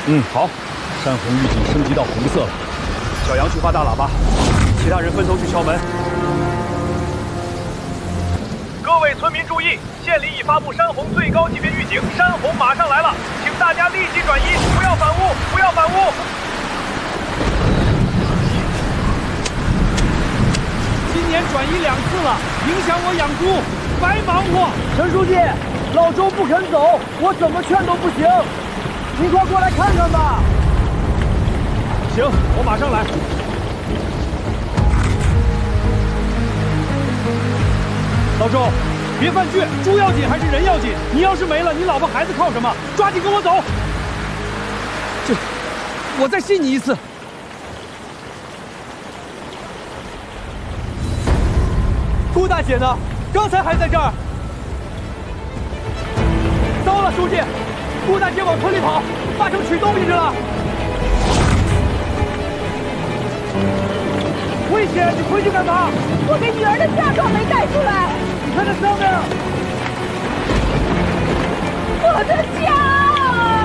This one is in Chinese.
好。山红预警升级到红色了。小杨去发大喇叭，其他人分头去敲门。 各位村民注意，县里已发布山红最高级别预警，山红马上来了，请大家立即转移，不要反屋，不要反屋。 今年转移2次了，影响我养猪，白忙活。 陈书记，老周不肯走，我怎么劝都不行。您快过来看看吧。 行，我马上来。老周，别犯倔，猪要紧还是人要紧？你要是没了，你老婆孩子靠什么？抓紧跟我走。我再信你一次。顾大姐呢？刚才还在这儿。糟了，书记，顾大姐往村里跑，八成取东西去了。危险！你回去干嘛？ 我给女儿的嫁妆没带出来。 你看这上面。